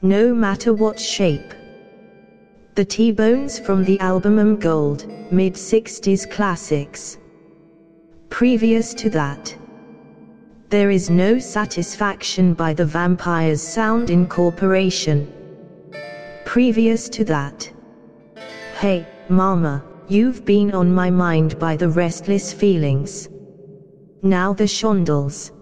no matter what shape. The T-Bones from the album Gold, mid-60s classics. Previous to that, There Is No Satisfaction by the Vampires Sound Incorporation. Previous to that, Hey, Mama, You've Been on My Mind by the Restless Feelings. Now the Shondells.